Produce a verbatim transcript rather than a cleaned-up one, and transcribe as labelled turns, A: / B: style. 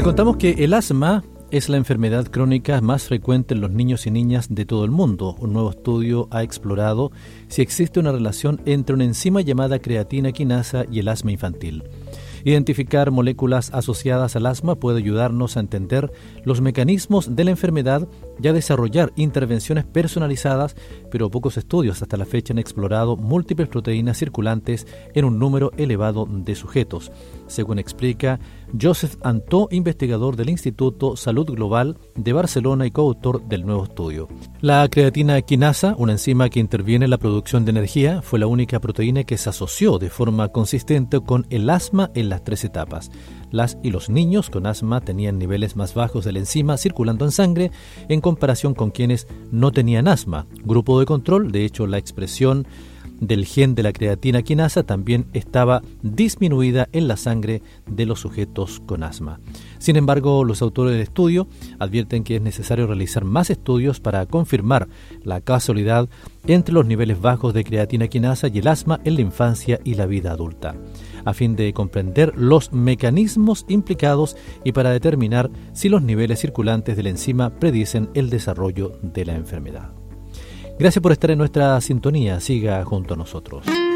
A: Le contamos que el asma es la enfermedad crónica más frecuente en los niños y niñas de todo el mundo. Un nuevo estudio ha explorado si existe una relación entre una enzima llamada creatina quinasa y el asma infantil. Identificar moléculas asociadas al asma puede ayudarnos a entender los mecanismos de la enfermedad y a desarrollar intervenciones personalizadas, pero pocos estudios hasta la fecha han explorado múltiples proteínas circulantes en un número elevado de sujetos, según explica Joseph Antó, investigador del Instituto Salud Global de Barcelona y coautor del nuevo estudio. La creatina quinasa, una enzima que interviene en la producción de energía, fue la única proteína que se asoció de forma consistente con el asma en las tres etapas. Las y los niños con asma tenían niveles más bajos de la enzima circulando en sangre en comparación con quienes no tenían asma. Grupo de control, de hecho, la expresión del gen de la creatina quinasa también estaba disminuida en la sangre de los sujetos con asma. Sin embargo, los autores del estudio advierten que es necesario realizar más estudios para confirmar la causalidad entre los niveles bajos de creatina quinasa y el asma en la infancia y la vida adulta, a fin de comprender los mecanismos implicados y para determinar si los niveles circulantes de la enzima predicen el desarrollo de la enfermedad. Gracias por estar en nuestra sintonía. Siga junto a nosotros.